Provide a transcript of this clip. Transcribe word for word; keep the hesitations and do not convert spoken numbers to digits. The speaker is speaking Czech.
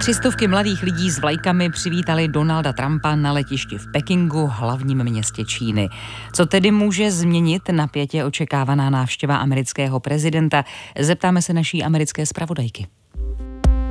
Tři stovky mladých lidí s vlajkami přivítali Donalda Trumpa na letišti v Pekingu, hlavním městě Číny. Co tedy může změnit napětě očekávaná návštěva amerického prezidenta? Zeptáme se naší americké zpravodajky.